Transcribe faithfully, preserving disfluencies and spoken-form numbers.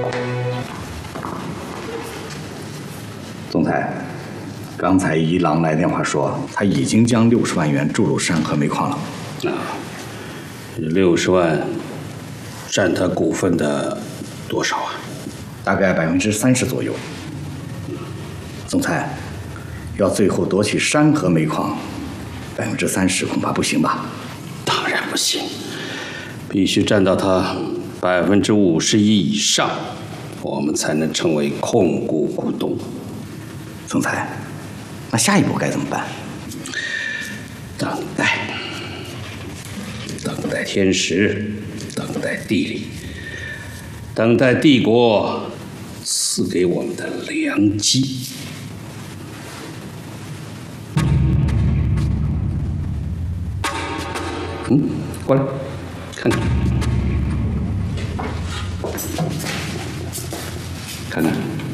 总裁，刚才一郎来电话说，他已经将六十万元注入山河煤矿了。 啊，六十万占他股份的多少啊？ 大概百分之三十左右。总裁，要最后夺取山河煤矿，百分之三十恐怕不行吧？ 当然不行，必须占到他百分之五十一以上，我们才能成为控股股东。 总裁，那下一步该怎么办？ 等待，等待天时，等待地利，等待帝国赐给我们的良机。嗯，过来，看看，看看。